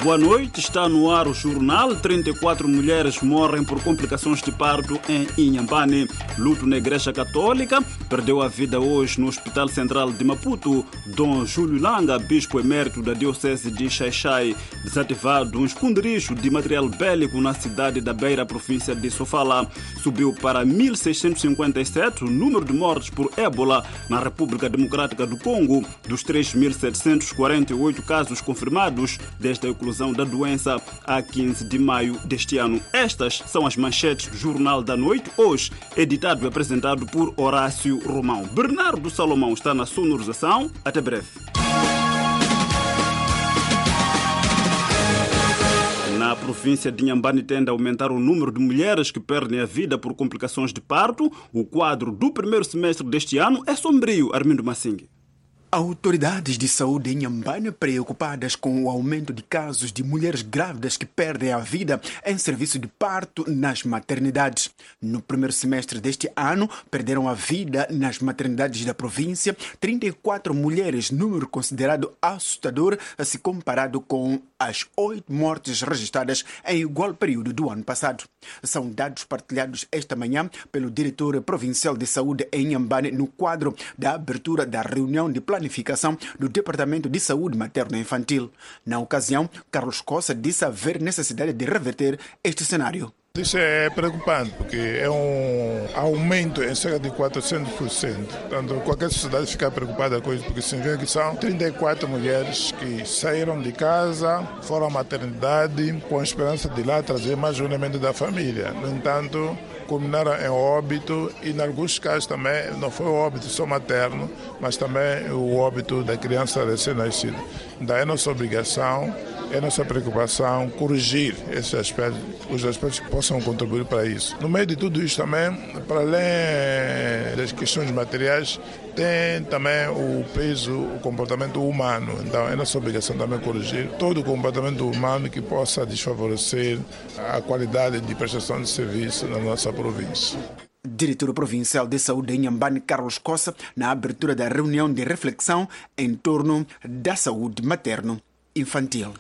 Boa noite, está no ar o jornal. 34 mulheres morrem por complicações de parto em Inhambane. Luto na Igreja Católica. Perdeu a vida hoje no Hospital Central de Maputo Dom Júlio Langa, bispo emérito da Diocese de Xai-Xai. Desativado um esconderijo de material bélico na cidade da Beira, província de Sofala. Subiu para 1.657 o número de mortes por ébola na República Democrática do Congo, dos 3.748 casos confirmados desde a eclosão da doença a 15 de maio deste ano. Estas são as manchetes do Jornal da Noite, hoje editado e apresentado por Horácio Romão. Bernardo Salomão está na sonorização. Até breve. Na província de Inhambane tende a aumentar o número de mulheres que perdem a vida por complicações de parto. O quadro do primeiro semestre deste ano é sombrio, Armindo Massingue. Autoridades de saúde em Inhambane preocupadas com o aumento de casos de mulheres grávidas que perdem a vida em serviço de parto nas maternidades. No primeiro semestre deste ano, perderam a vida nas maternidades da província 34 mulheres, número considerado assustador se comparado com as 8 mortes registradas em igual período do ano passado. São dados partilhados esta manhã pelo diretor provincial de saúde em Inhambane no quadro da abertura da reunião de planificação do Departamento de Saúde Materno-Infantil. Na ocasião, Carlos Costa disse haver necessidade de reverter este cenário. Isso é preocupante, porque é um aumento em cerca de 400%. Portanto, qualquer sociedade fica preocupada com isso, porque significa que são 34 mulheres que saíram de casa, foram à maternidade, com a esperança de lá trazer mais um elemento da família. No entanto, culminaram em óbito e, em alguns casos, também não foi o óbito só materno, mas também o óbito da criança recém-nascida. Então, é nossa obrigação, é nossa preocupação corrigir esses aspectos, os aspectos que possam contribuir para isso. No meio de tudo isso também, para além das questões materiais, tem também o peso, o comportamento humano. Então é nossa obrigação também corrigir todo o comportamento humano que possa desfavorecer a qualidade de prestação de serviço na nossa província. Diretor Provincial de Saúde em Inhambane, Carlos Costa, na abertura da reunião de reflexão em torno da saúde materno-infantil.